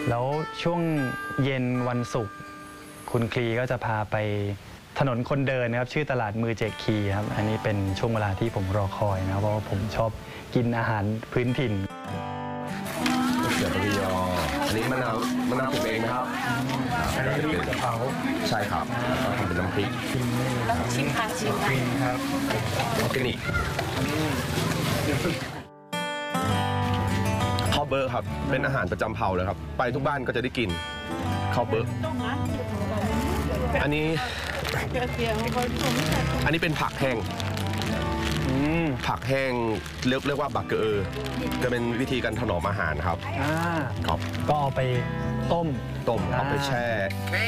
แล้วช่วงเย็นวันศุกร์คุณคลีก็จะพาไปถนนคนเดินนะครับชื่อตลาดมือเจกคีครับอันนี้เป็นช่วงเวลาที่ผมรอคอยนะเพราะว่าผมชอบกินอาหารพื้นถิ่นเสือปริยออันนี้มะนาวปลูกเองนะครับอันนี้เป็นกะเพราใช่ครับทำเป็นน้ำพริกชิมค่ะชิมครับออร์แกนิกข้าวเบอร์ครับเป็นอาหารประจำเผ่าเลยครับไปทุกบ้านก็จะได้กินข้าวเบอร์อันนี้เป็นผักแห้งผักแห้งเรียกว่าบักเกอร์จะเป็นวิธีการถนอมอาหารครับครับก็เอาไปต้มเอาไปแช่